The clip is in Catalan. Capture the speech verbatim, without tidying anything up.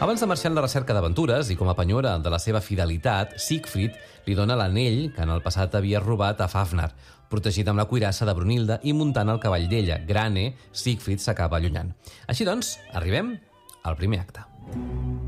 Abans de marxar en la recerca d'aventures i com a penyora de la seva fidelitat, Siegfried li dona l'anell que en el passat havia robat a Fafnar. Protegit amb la cuirassa de Brunilda i muntant el cavall d'ella, Grane, Siegfried s'acaba allunyant. Així doncs, arribem al primer acte.